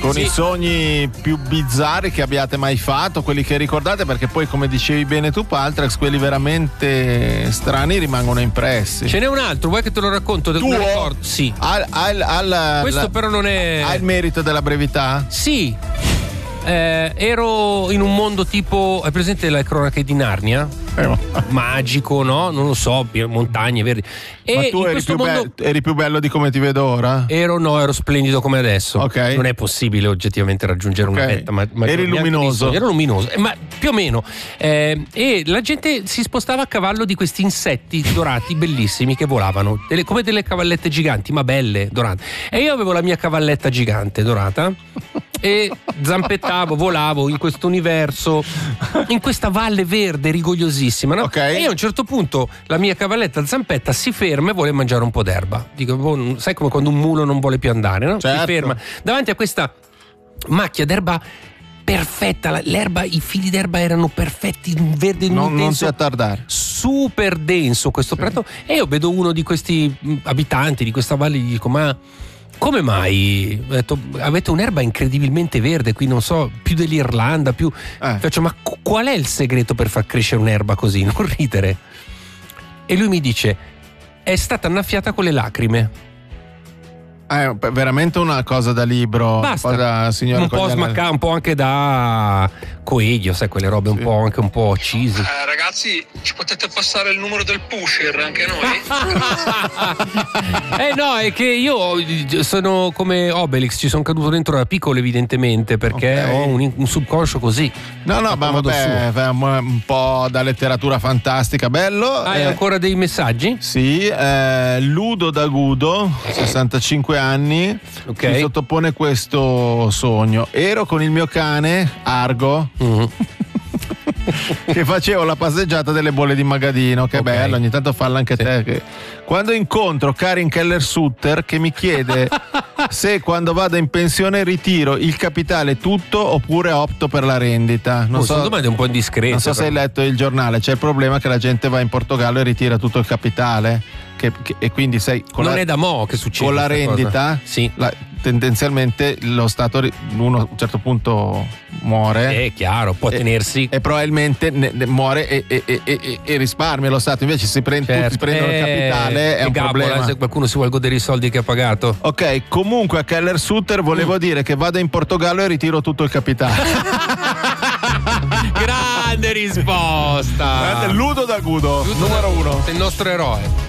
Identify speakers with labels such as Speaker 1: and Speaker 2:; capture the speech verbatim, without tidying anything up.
Speaker 1: con
Speaker 2: sì.
Speaker 1: i sogni più bizzarri che abbiate mai fatto, quelli che ricordate, perché poi, come dicevi bene tu, Paltrax, quelli veramente strani rimangono impressi.
Speaker 2: Ce n'è un altro, vuoi che te lo racconto?
Speaker 1: Tuo?
Speaker 2: Me lo ricordo? Sì.
Speaker 1: Al, al, al,
Speaker 2: Questo
Speaker 1: la,
Speaker 2: però non è.
Speaker 1: ha il merito della brevità?
Speaker 2: Sì. Eh, ero in un mondo tipo, hai presente le cronache di Narnia?
Speaker 1: Eh,
Speaker 2: Magico, no? Non lo so, montagne verdi. E
Speaker 1: ma tu
Speaker 2: in
Speaker 1: eri
Speaker 2: questo
Speaker 1: più,
Speaker 2: mondo
Speaker 1: be- eri più bello di come ti vedo ora?
Speaker 2: ero no, ero splendido come adesso.
Speaker 1: Ok.
Speaker 2: Non è possibile oggettivamente raggiungere una
Speaker 1: Ok.
Speaker 2: vetta. Ma, ma
Speaker 1: Eri
Speaker 2: neanche
Speaker 1: luminoso.
Speaker 2: nei sogni. Ero luminoso, eh, ma più o meno. Eh, e la gente si spostava a cavallo di questi insetti dorati bellissimi che volavano, delle- come delle cavallette giganti, ma belle, dorate. E io avevo la mia cavalletta gigante dorata. E zampettavo, volavo in questo universo, in questa valle verde rigogliosissima, no?
Speaker 1: Ok.
Speaker 2: E io a un certo punto la mia cavalletta zampetta si ferma e vuole mangiare un po' d'erba. Dico, boh, sai come quando un mulo non vuole più andare, no?
Speaker 1: Certo.
Speaker 2: Si ferma davanti a questa macchia d'erba perfetta, l'erba, i fili d'erba erano perfetti, un verde
Speaker 1: Non, non
Speaker 2: intenso,
Speaker 1: ti attardare.
Speaker 2: super denso questo prato. E io vedo uno di questi mh, abitanti di questa valle e gli dico, ma come mai? Ho detto, avete un'erba incredibilmente verde qui, non so, più dell'Irlanda, più.
Speaker 1: Eh.
Speaker 2: Faccio, ma qual è il segreto per far crescere un'erba così? Non ridere. E lui mi dice, è stata annaffiata con le lacrime.
Speaker 1: È veramente una cosa da libro.
Speaker 2: Basta.
Speaker 1: Un po' da signora
Speaker 2: Un po'
Speaker 1: con gli anelli.
Speaker 2: smacca, un po' anche da Coelho, sai, quelle robe un
Speaker 1: Sì.
Speaker 2: po' anche un po' cheesy.
Speaker 3: Eh, ragazzi, ci potete passare il numero del pusher anche noi?
Speaker 2: Eh no, è che io sono come Obelix, ci sono caduto dentro da piccolo evidentemente, perché
Speaker 1: Ok.
Speaker 2: ho un, un subconscio così.
Speaker 1: No, no,
Speaker 2: Fatto
Speaker 1: ma
Speaker 2: a modo
Speaker 1: vabbè,
Speaker 2: suo.
Speaker 1: un po' da letteratura fantastica, bello.
Speaker 2: Hai
Speaker 1: Eh,
Speaker 2: ancora dei messaggi?
Speaker 1: Sì, eh, Ludo Dagudo, sessantacinque anni,
Speaker 2: Ok.
Speaker 1: mi sottopone questo sogno. Ero con il mio cane, Argo,
Speaker 2: Mhm.
Speaker 1: che facevo la passeggiata delle bolle di Magadino, che
Speaker 2: Ok.
Speaker 1: bello, ogni tanto falla anche te. Che... Quando incontro Karin Keller-Sutter che mi chiede se quando vado in pensione ritiro il capitale tutto oppure opto per la rendita. Non
Speaker 2: Oh,
Speaker 1: so,
Speaker 2: sono domande un po' indiscrete.
Speaker 1: non so se hai
Speaker 2: però.
Speaker 1: letto il giornale, c'è il problema che la gente va in Portogallo e ritira tutto il capitale che- che- e quindi sai con
Speaker 2: Non
Speaker 1: la,
Speaker 2: è da mo' che succede.
Speaker 1: con la
Speaker 2: questa
Speaker 1: rendita
Speaker 2: cosa. Sì.
Speaker 1: la- tendenzialmente lo Stato ri- uno a un certo punto muore
Speaker 2: È chiaro, può
Speaker 1: e-
Speaker 2: tenersi.
Speaker 1: e probabilmente ne- ne- muore e, e- e- e- e risparmia lo Stato, invece se prende,
Speaker 2: Certo.
Speaker 1: tutti prendono il
Speaker 2: Eh,
Speaker 1: capitale è
Speaker 2: che
Speaker 1: un
Speaker 2: gabola,
Speaker 1: problema.
Speaker 2: se qualcuno si vuole godere i soldi che ha pagato.
Speaker 1: Ok, comunque a Keller Sutter volevo
Speaker 2: Mm.
Speaker 1: dire che vado in Portogallo e ritiro tutto il capitale.
Speaker 2: Grande risposta.
Speaker 1: Ludo Dagudo, numero uno.
Speaker 2: Sei il nostro eroe.